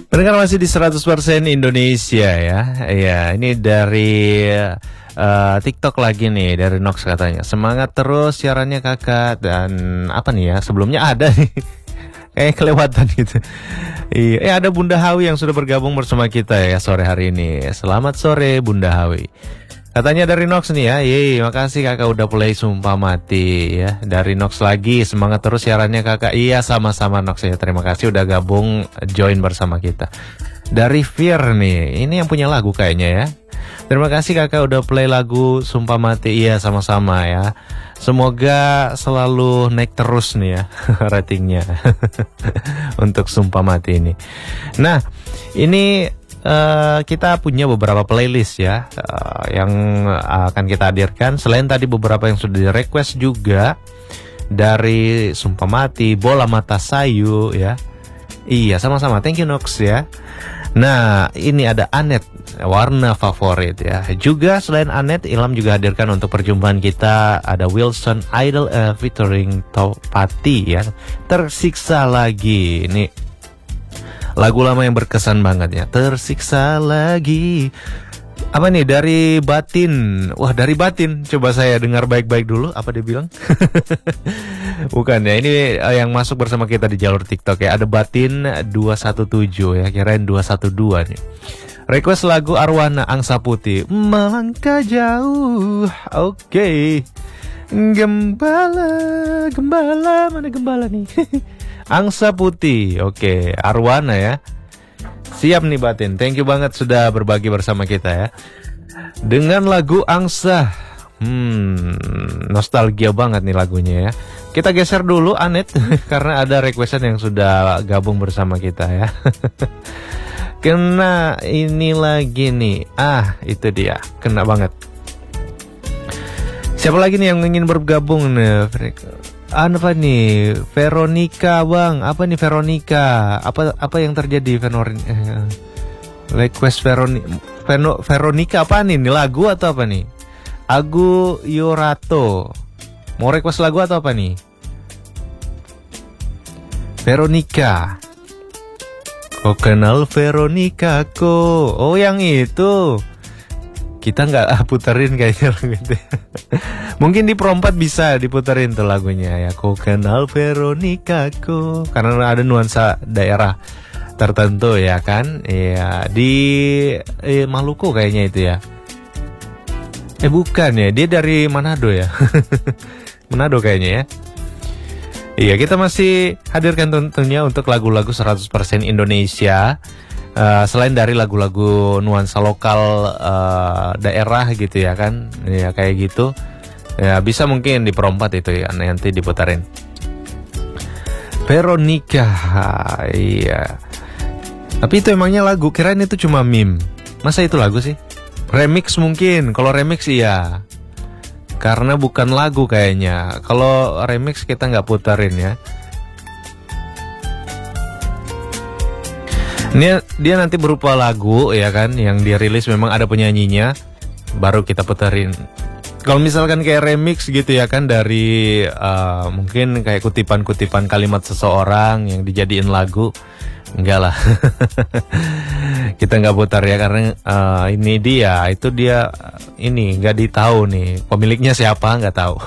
Pendengar masih di 100% Indonesia ya. Iya, ini dari TikTok lagi nih, dari Nox katanya. Semangat terus siarannya kakak. Dan apa nih ya, sebelumnya ada nih kayak kelewatan gitu. Iya, ada Bunda Hawi yang sudah bergabung bersama kita ya sore hari ini. Selamat sore Bunda Hawi. Katanya dari Nox nih ya. Makasih kakak udah play Sumpah Mati ya. Dari Nox lagi, semangat terus siarannya kakak. Iya, sama-sama Nox ya. Terima kasih udah gabung join bersama kita. Dari Fir nih, ini yang punya lagu kayaknya ya. Terima kasih kakak udah play lagu Sumpah Mati. Iya, sama-sama ya. Semoga selalu naik terus nih ya ratingnya untuk Sumpah Mati ini. Nah, ini kita punya beberapa playlist ya yang akan kita hadirkan. Selain tadi beberapa yang sudah di request juga dari Sumpah Mati, Bola Mata Sayu ya. Iya, sama-sama. Thank you Nox ya. Nah, ini ada Anet, Warna Favorit ya. Juga selain Anet, Ilham juga hadirkan untuk perjumpaan kita ada Wilson Idol featuring Topati ya. Tersiksa Lagi. Ini lagu lama yang berkesan banget ya. Tersiksa Lagi. Apa nih, dari Batin. Wah, dari Batin. Coba saya dengar baik-baik dulu apa dia bilang. Bukan ya, ini yang masuk bersama kita di jalur TikTok ya. Ada Batin 217 ya, kirain 212 nih. Request lagu Arwana Angsa Putih, Melangkah Jauh. Oke. Gembala, mana gembala nih? Angsa Putih. Oke, Arwana ya. Siap nih Batin. Thank you banget sudah berbagi bersama kita ya. Dengan lagu Angsa. Nostalgia banget nih lagunya ya. Kita geser dulu Anet karena ada requestan yang sudah gabung bersama kita ya. Kena ini lagi nih. Itu dia. Kena banget. Siapa lagi nih yang ingin bergabung nih? Apa nih? Veronica bang. Apa nih Veronica? Apa yang terjadi request Veronica apa nih? Ini lagu atau apa nih? Agu Yorato. Mau request lagu atau apa nih? Veronica. Kau kenal Veronica ko? Oh yang itu. Kita nggak puterin kayaknya lagu itu. Mungkin di perompat bisa diputerin tuh lagunya ya. Kau kenal Veronica ko? Karena ada nuansa daerah tertentu ya kan. Iya, di Maluku kayaknya itu ya. Bukan ya, dia dari Manado ya. Manado kayaknya ya. Iya, kita masih hadirkan tentunya untuk lagu-lagu 100% Indonesia. Selain dari lagu-lagu nuansa lokal daerah gitu ya kan. Ya kayak gitu. Ya bisa mungkin di perompat itu ya, nanti diputarin. Veronica. Iya. Tapi itu emangnya lagu, kirain itu cuma meme. Masa itu lagu sih? Remix mungkin, kalau remix iya. Karena bukan lagu kayaknya. Kalau remix kita nggak puterin ya. Ini dia nanti berupa lagu ya kan, yang dirilis memang ada penyanyinya, baru kita puterin. Kalau misalkan kayak remix gitu ya kan, dari mungkin kayak kutipan-kutipan kalimat seseorang yang dijadiin lagu, enggak lah. Kita nggak putar ya karena ini dia ini nggak ditahu nih pemiliknya siapa, nggak tahu.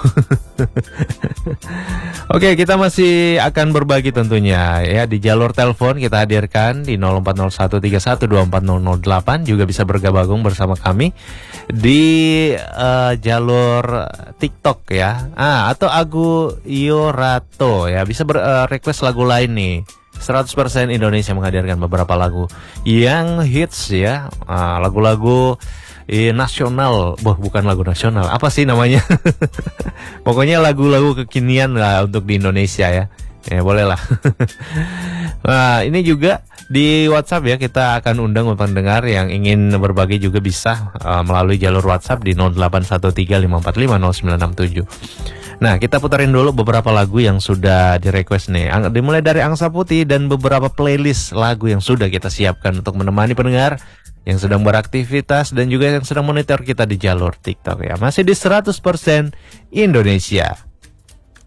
Oke, kita masih akan berbagi tentunya ya di jalur telepon. Kita hadirkan di 040131240008, juga bisa bergabung bersama kami di jalur TikTok ya, atau Agu Yorato ya, bisa request lagu lain nih. 100% Indonesia menghadirkan beberapa lagu yang hits ya, lagu-lagu nasional. Bukan lagu nasional, apa sih namanya? Pokoknya lagu-lagu kekinian lah untuk di Indonesia ya. Ya boleh lah. Nah ini juga di WhatsApp ya, kita akan undang pendengar yang ingin berbagi juga bisa melalui jalur WhatsApp di 081354500967. Nah, kita putarin dulu beberapa lagu yang sudah di-request nih. Dimulai dari Angsa Putih dan beberapa playlist lagu yang sudah kita siapkan untuk menemani pendengar yang sedang beraktivitas dan juga yang sedang monitor kita di jalur TikTok ya. Masih di 100% Indonesia.